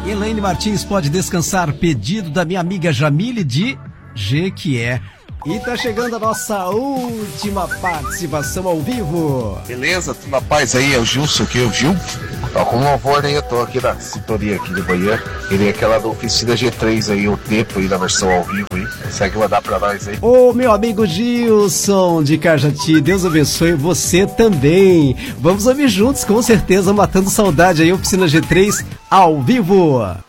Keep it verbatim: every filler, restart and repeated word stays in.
Elaine Martins pode descansar, pedido da minha amiga Jamile de Jequié. E tá chegando a nossa última participação ao vivo. Beleza, tudo na paz aí, é o Gilson aqui, o Gil. Ó, com louvor aí, eu tô aqui na sintonia aqui de manhã. Ele é aquela da Oficina G três aí, o tempo aí na versão ao vivo aí. Consegue mandar pra nós aí. Ô, meu amigo Gilson de Cajati, Deus abençoe você também. Vamos ouvir juntos, com certeza, matando saudade aí, Oficina G três ao vivo.